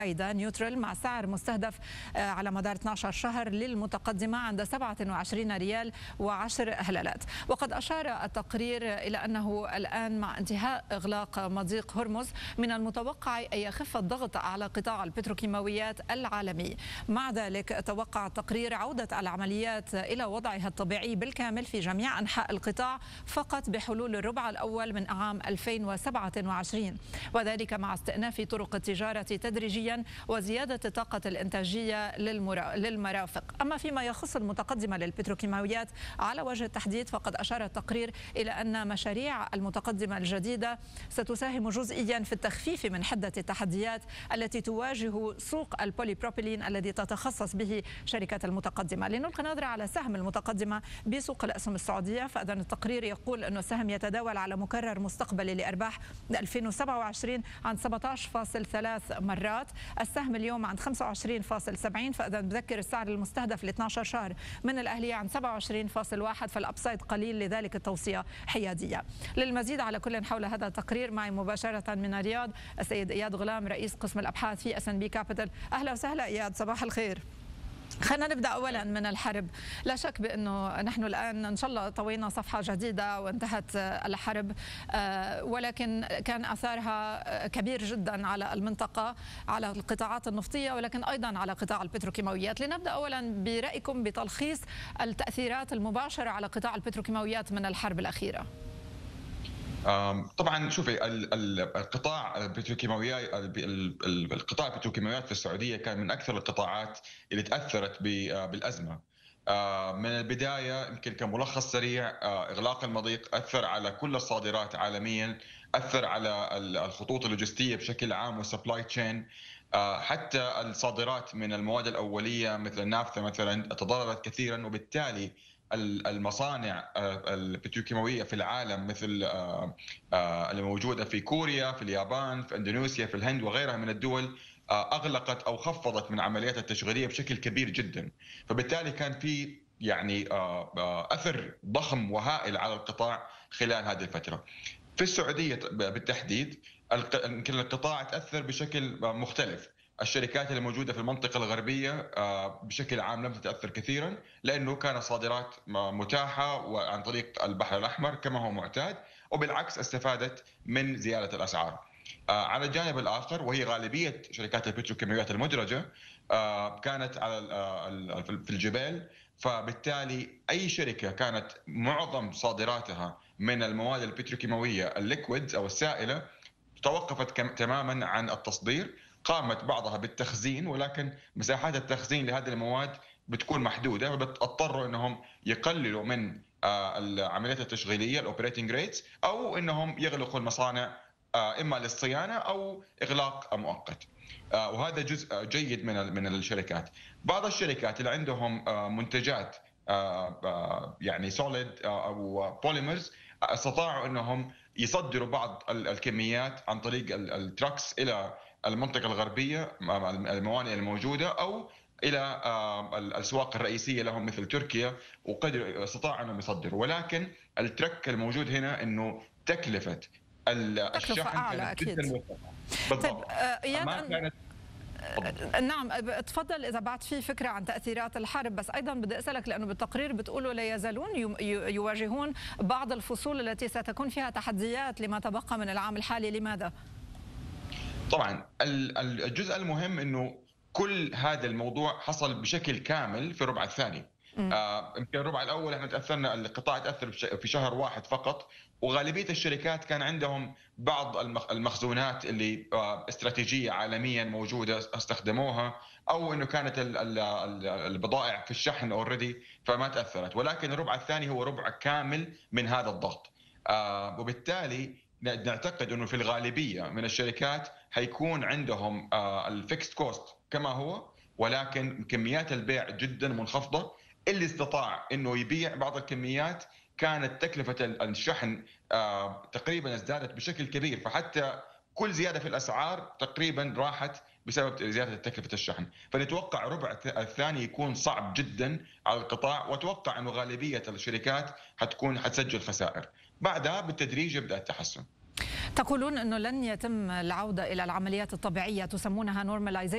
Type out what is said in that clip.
نيوترال مع سعر مستهدف على مدار 12 شهر للمتقدمة عند 27 ريال و10 هلالات. وقد أشار التقرير إلى أنه الآن مع انتهاء إغلاق مضيق هرمز من المتوقع أن يخف الضغط على قطاع البتروكيماويات العالمي. مع ذلك توقع التقرير عودة العمليات إلى وضعها الطبيعي بالكامل في جميع أنحاء القطاع فقط بحلول الربع الأول من عام 2027، وذلك مع استئناف طرق التجارة تدريجيا وزيادة الطاقة الإنتاجية للمرافق. أما فيما يخص المتقدمة للبتروكيماويات على وجه التحديد، فقد أشار التقرير إلى أن مشاريع المتقدمة الجديدة ستساهم جزئيا في التخفيف من حدة التحديات التي تواجه سوق البوليبروبيلين الذي تتخصص به شركة المتقدمة. لنلقي نظرة على سهم المتقدمة بسوق الأسهم السعودية، فإذا التقرير يقول أن السهم يتداول على مكرر مستقبلي لأرباح 2027 عن 17.3 مرات. السهم اليوم عند 25.70، فإذا بذكر السعر المستهدف ل 12 شهر من الأهلية عن 27.1، فالأبسايد قليل، لذلك التوصية حيادية. للمزيد على كل حول هذا التقرير معي مباشرة من الرياض السيد إياد غلام رئيس قسم الأبحاث في S&P Capital. أهلا وسهلا إياد، صباح الخير. خلينا نبدأ أولا من الحرب. لا شك بأنه نحن الآن إن شاء الله طوينا صفحة جديدة وانتهت الحرب، ولكن كان أثارها كبير جدا على المنطقة، على القطاعات النفطية، ولكن أيضا على قطاع البتروكيماويات. لنبدأ أولا برأيكم بتلخيص التأثيرات المباشرة على قطاع البتروكيماويات من الحرب الأخيرة. طبعا شوفي، القطاع البتروكيماويات في السعوديه كان من اكثر القطاعات اللي تاثرت بالازمه. من البدايه يمكن كملخص سريع، اغلاق المضيق اثر على كل الصادرات عالميا، اثر على الخطوط اللوجستيه بشكل عام والسبلاي تشين. حتى الصادرات من المواد الاوليه مثل النافثه مثلا تضررت كثيرا، وبالتالي المصانع البتروكيماويه في العالم مثل اللي موجوده في كوريا، في اليابان، في اندونيسيا، في الهند وغيرها من الدول اغلقت او خفضت من عمليات التشغيليه بشكل كبير جدا. فبالتالي كان في يعني اثر ضخم وهائل على القطاع خلال هذه الفتره. في السعوديه بالتحديد يمكن القطاع تاثر بشكل مختلف. الشركات اللي موجودة في المنطقة الغربية بشكل عام لم تتأثر كثيرا، لأنه كانت صادرات متاحة عن طريق البحر الأحمر كما هو معتاد، وبالعكس استفادت من زيادة الأسعار. على الجانب الآخر، وهي غالبية شركات البتروكيماويات المدرجة كانت في الجبال، فبالتالي أي شركة كانت معظم صادراتها من المواد البتروكيماوية الليكويدز أو السائلة توقفت تماما عن التصدير. قامت بعضها بالتخزين، ولكن مساحات التخزين لهذه المواد بتكون محدوده، فبتضطروا انهم يقللوا من العمليات التشغيليه الاوبريتنج ريتس، او انهم يغلقوا المصانع اما للصيانه او اغلاق مؤقت. وهذا جزء جيد من الشركات. بعض الشركات اللي عندهم منتجات يعني سوليد او بوليمرز استطاعوا انهم يصدروا بعض الكميات عن طريق التراكس الى المنطقة الغربية، الموانئ الموجودة، أو إلى الأسواق الرئيسية لهم مثل تركيا، وقدروا استطاعوا أنهم يصدروا. ولكن الترك الموجود هنا أنه تكلفة الشحن أعلى أكيد. بالضبط. نعم، تفضل إذا بعد في فكرة عن تأثيرات الحرب، بس أيضا بدي أسألك لأنه بالتقرير بتقولوا لا يزالون يواجهون بعض الفصول التي ستكون فيها تحديات لما تبقى من العام الحالي. لماذا؟ طبعا الجزء المهم انه كل هذا الموضوع حصل بشكل كامل في الربع الثاني. يمكن الربع الاول احنا تاثرنا، القطاع تاثر في شهر واحد فقط، وغالبيه الشركات كان عندهم بعض المخزونات اللي استراتيجيه عالميا موجوده استخدموها، او انه كانت البضائع في الشحن اوريدي فما تاثرت. ولكن الربع الثاني هو ربع كامل من هذا الضغط، وبالتالي نعتقد انه في الغالبيه من الشركات حيكون عندهم الفيكست كوست كما هو، ولكن كميات البيع جدا منخفضه. اللي استطاع انه يبيع بعض الكميات كانت تكلفه الشحن تقريبا ازدادت بشكل كبير، فحتى كل زياده في الاسعار تقريبا راحت بسبب زياده تكلفه الشحن. فنتوقع الربع الثاني يكون صعب جدا على القطاع، واتوقع انه غالبيه الشركات حتسجل خسائر. بعدها بالتدريج يبدا التحسن. تقولون انه لن يتم العوده الى العمليات الطبيعيه، تسمونها نورماليزيشن